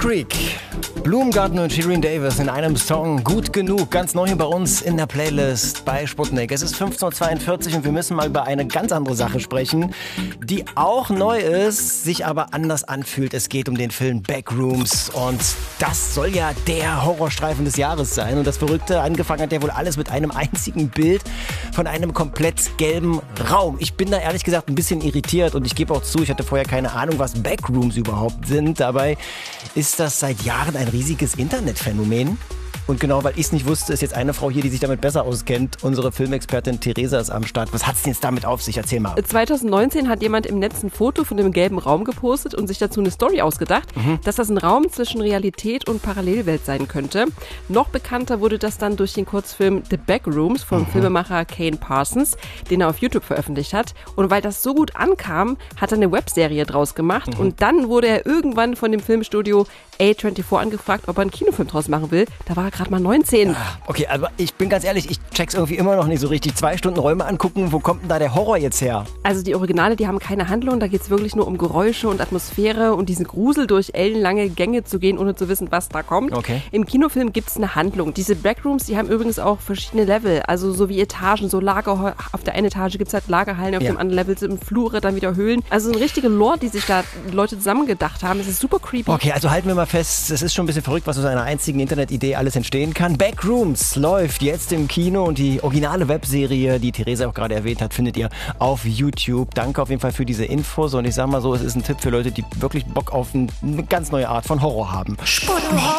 Creek, Blumengarten und Shirin Davis in einem Song Gut genug, ganz neu bei uns in der Playlist bei Sputnik. Es ist 15:42 Uhr und wir müssen mal über eine ganz andere Sache sprechen, die auch neu ist, sich aber anders anfühlt. Es geht um den Film Backrooms und das soll ja der Horrorstreifen des Jahres sein. Und das Verrückte, angefangen hat ja wohl alles mit einem einzigen Bild von einem komplett gelben Raum. Ich bin da ehrlich gesagt ein bisschen irritiert und ich gebe auch zu, ich hatte vorher keine Ahnung, was Backrooms überhaupt sind. Dabei ist das seit Jahren ein riesiges Internetphänomen. Und genau, weil ich es nicht wusste, ist jetzt eine Frau hier, die sich damit besser auskennt. Unsere Filmexpertin Theresa ist am Start. Was hat es denn jetzt damit auf sich? Erzähl mal. 2019 hat jemand im Netz ein Foto von dem gelben Raum gepostet und sich dazu eine Story ausgedacht, dass das ein Raum zwischen Realität und Parallelwelt sein könnte. Noch bekannter wurde das dann durch den Kurzfilm The Backrooms vom Filmemacher Kane Parsons, den er auf YouTube veröffentlicht hat. Und weil das so gut ankam, hat er eine Webserie draus gemacht. Und dann wurde er irgendwann von dem Filmstudio A24 angefragt, ob er einen Kinofilm draus machen will. Da war er gerade mal 19. Okay, aber ich bin ganz ehrlich, ich check's irgendwie immer noch nicht so richtig. 2 Stunden Räume angucken, wo kommt denn da der Horror jetzt her? Also die Originale, die haben keine Handlung, da geht es wirklich nur um Geräusche und Atmosphäre und diesen Grusel, durch ellenlange Gänge zu gehen, ohne zu wissen, was da kommt. Okay. Im Kinofilm gibt es eine Handlung. Diese Backrooms, die haben übrigens auch verschiedene Level, also so wie Etagen, so Lager. Auf der einen Etage gibt es halt Lagerhallen, auf dem anderen Level sind Flure, dann wieder Höhlen. Also eine richtige Lore, die sich da Leute zusammengedacht haben. Das ist super creepy. Okay, also halten wir mal fest, es ist schon ein bisschen verrückt, was aus einer einzigen Internetidee alles entstehen kann. Backrooms läuft jetzt im Kino und die originale Webserie, die Theresa auch gerade erwähnt hat, findet ihr auf YouTube. Danke auf jeden Fall für diese Infos und ich sag mal so, es ist ein Tipp für Leute, die wirklich Bock auf eine ganz neue Art von Horror haben. Sputnik.